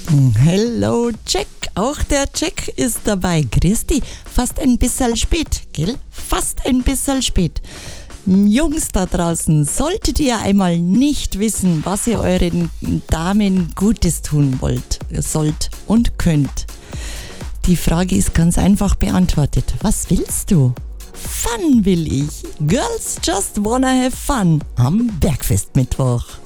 Hello Jack, auch der Jack ist dabei. Grüß dich, fast ein bisschen spät, gell? Fast ein bisschen spät. Jungs da draußen, solltet ihr einmal nicht wissen, was ihr euren Damen Gutes tun sollt und könnt. Die Frage ist ganz einfach beantwortet. Was willst du? Fun will ich. Girls just wanna have fun am Bergfestmittwoch.